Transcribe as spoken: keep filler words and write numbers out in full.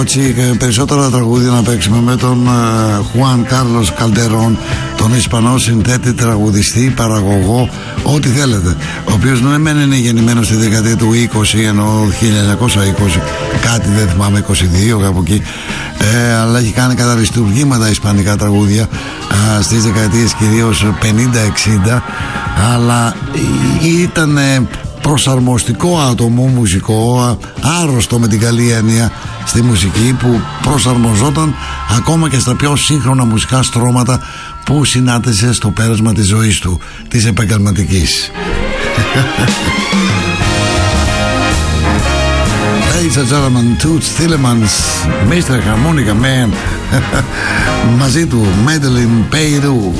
έτσι περισσότερα τραγούδια να παίξουμε με τον Χουάν Κάρλος Καλτερόν, τον Ισπανό συνθέτη, τραγουδιστή, παραγωγό, ό,τι θέλετε, ο οποίος ναι μεν είναι γεννημένος στη δεκαετία του είκοσι, ενώ χίλια εννιακόσια είκοσι κάτι, δεν θυμάμαι, είκοσι δύο κάπου εκεί, ε, αλλά έχει κάνει καταριστουργήματα ισπανικά τραγούδια ε, στις δεκαετίες κυρίως πενήντα εξήντα, αλλά ήταν προσαρμοστικό άτομο, μουσικό, άρρωστο με την καλή έννοια στη μουσική, που προσαρμοζόταν ακόμα και στα πιο σύγχρονα μουσικά στρώματα που συνάντησε στο πέρασμα της ζωής του, της επαγγελματικής. Ladies and gentlemen, Toots Thielemans, μίστερ Harmonica Man, μαζί του Madeline Peyroux.